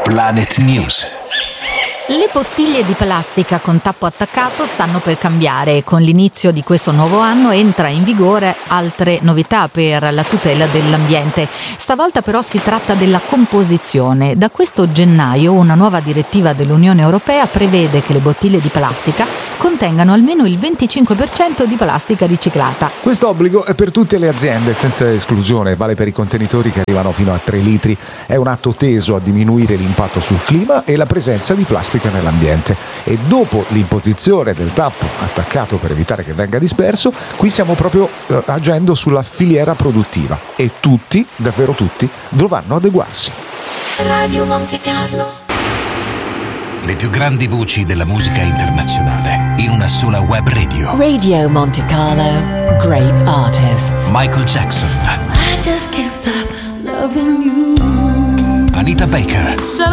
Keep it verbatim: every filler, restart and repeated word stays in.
Planet News. Le bottiglie di plastica con tappo attaccato stanno per cambiare e con l'inizio di questo nuovo anno entra in vigore altre novità per la tutela dell'ambiente. Stavolta però si tratta della composizione. Da questo gennaio una nuova direttiva dell'Unione Europea prevede che le bottiglie di plastica contengano almeno il venticinque per cento di plastica riciclata. Questo obbligo è per tutte le aziende senza esclusione, vale per i contenitori che arrivano fino a tre litri. È un atto teso a diminuire l'impatto sul clima e la presenza di plastica nell'ambiente. E dopo l'imposizione del tappo attaccato per evitare che venga disperso, qui stiamo proprio eh, agendo sulla filiera produttiva e tutti, davvero tutti, dovranno adeguarsi. Radio Monte Carlo. Le più grandi voci della musica internazionale in una sola web radio. Radio Monte Carlo. Great artists. Michael Jackson. I just can't stop loving you. Anita Baker.